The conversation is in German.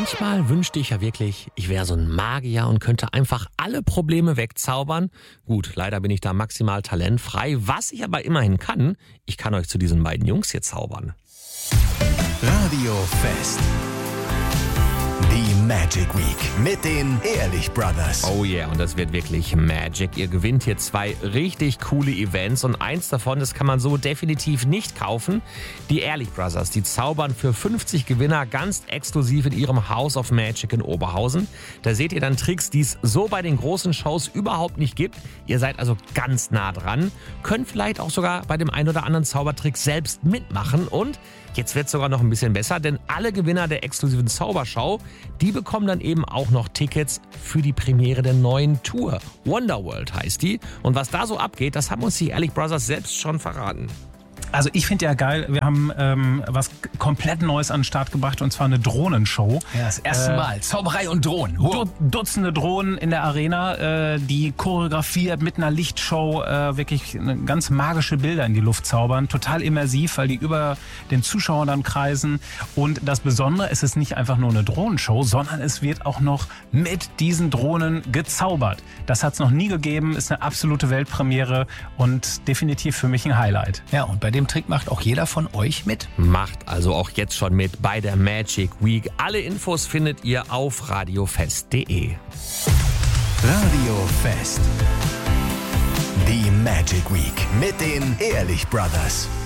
Manchmal wünschte ich ja wirklich, ich wäre so ein Magier und könnte einfach alle Probleme wegzaubern. Gut, leider bin ich da maximal talentfrei. Was ich aber immerhin kann, ich kann euch zu diesen beiden Jungs hier zaubern. Radio Fest. Die Magic Week mit den Ehrlich Brothers. Oh yeah, und das wird wirklich Magic. Ihr gewinnt hier 2 richtig coole Events und eins davon, das kann man so definitiv nicht kaufen. Die Ehrlich Brothers, die zaubern für 50 Gewinner ganz exklusiv in ihrem House of Magic in Oberhausen. Da seht ihr dann Tricks, die es so bei den großen Shows überhaupt nicht gibt. Ihr seid also ganz nah dran, könnt vielleicht auch sogar bei dem ein oder anderen Zaubertrick selbst mitmachen und jetzt wird es sogar noch ein bisschen besser, denn alle Gewinner der exklusiven Zaubershow, die bekommen dann eben auch noch Tickets für die Premiere der neuen Tour. Wonderworld heißt die. Und was da so abgeht, das haben uns die Ehrlich Brothers selbst schon verraten. Also ich finde ja geil, wir haben was komplett Neues an den Start gebracht und zwar eine Drohnenshow. Ja, das erste Mal. Zauberei und Drohnen. Dutzende Drohnen in der Arena, die choreografiert mit einer Lichtshow wirklich ganz magische Bilder in die Luft zaubern. Total immersiv, weil die über den Zuschauern dann kreisen. Und das Besondere, es ist nicht einfach nur eine Drohnenshow, sondern es wird auch noch mit diesen Drohnen gezaubert. Das hat es noch nie gegeben, ist eine absolute Weltpremiere und definitiv für mich ein Highlight. Ja, und bei dem Trick macht auch jeder von euch mit. Macht also auch jetzt schon mit bei der Magic Week. Alle Infos findet ihr auf radiofest.de. Radio Fest. Die Magic Week mit den Ehrlich Brothers.